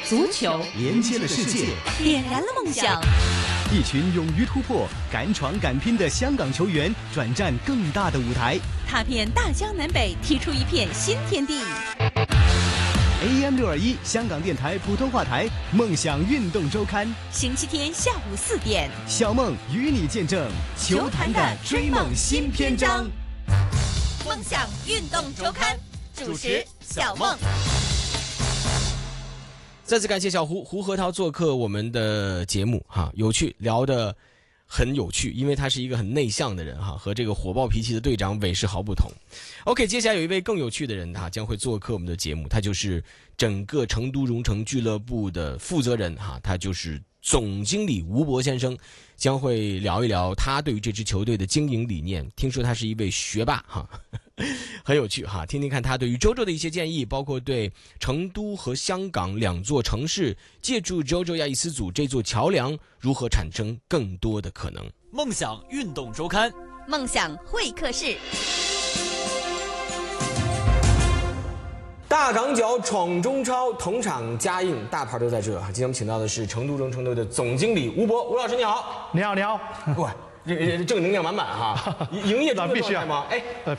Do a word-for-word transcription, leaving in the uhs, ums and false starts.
足球连接了世界， 点燃了梦想。 一群勇于突破、敢闯敢拼的香港球员转战更大的舞台， 踏遍大江南北，踢出一片新天地。 A M 六二一香港电台普通话台《梦想运动周刊》， 星期天下午四点， 小梦与你见证球坛的追梦新篇章。 梦想运动周刊主持小梦。 再次感谢小胡胡核桃做客我们的节目哈，有趣，聊得很有趣，因为他是一个很内向的人哈，和这个火爆脾气的队长韦世豪不同。OK， 接下来有一位更有趣的人哈，将会做客我们的节目，他就是整个成都蓉城俱乐部的负责人哈，他就是总经理吴博先生，将会聊一聊他对于这支球队的经营理念。听说他是一位学霸哈，很有趣哈，听听看他对于周周的一些建议，包括对成都和香港两座城市借助周周亚裔斯组这座桥梁如何产生更多的可能。 梦想运动周刊， 梦想会客室。 大港脚闯中超，同场加映，大牌都在这。今天我们请到的是成都蓉城队的总经理吴博，吴老师你好。 你好，你好。 哇，这这正能量满满哈！营业中的状态吗？哎， 呃，